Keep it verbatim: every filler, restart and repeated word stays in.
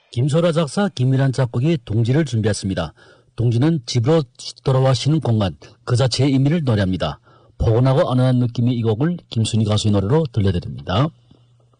김소라 작사, 김미란 작곡이 동지를 준비했습니다. 동지는 집으로 돌아와 쉬는 공간 그 자체의 의미를 노래합니다. 포근하고 안온한 느낌의 이 곡을 김순희 가수의 노래로 들려드립니다.